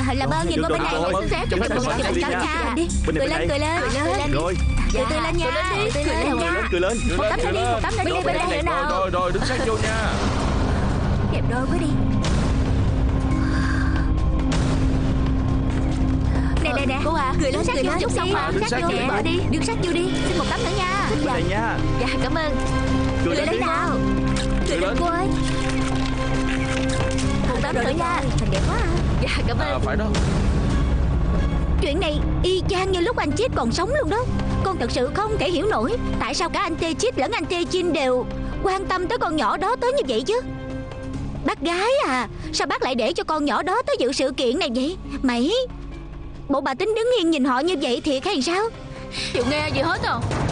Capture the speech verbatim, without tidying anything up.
À, làm ơn nhìn qua bên này để xin phép chụp một cái cảnh cắm nha. Cười lên, cười lên, cười lên. Rồi, Cười tươi lên nha. Cười lên nha. cười lên. Một tấm nữa đi, một tấm nữa đi bên đây nữa nào. Rồi rồi, đứng sát vô nha. Đẹp đôi quá đi. Nè nè nè, cô à, cười lên, cười lên chút xong mà, sát vô nè, đi, đứng sát vô đi, xin một tấm nữa nha. Bên này nha. Dạ cảm ơn. Cười lên nào. Cười lên cô ơi. Một tấm nữa nha. Thành đẹp quá à. Dạ cảm ơn. À, phải đó. Chuyện này y chang như lúc anh Chít còn sống luôn đó. Con thật sự không thể hiểu nổi tại sao cả anh Tê Chít lẫn anh Tê Chin đều quan tâm tới con nhỏ đó tới như vậy chứ. Bác gái à, sao bác lại để cho con nhỏ đó tới dự sự kiện này vậy? Mày, bộ bà tính đứng yên nhìn họ như vậy thiệt hay sao? Chịu nghe gì hết à?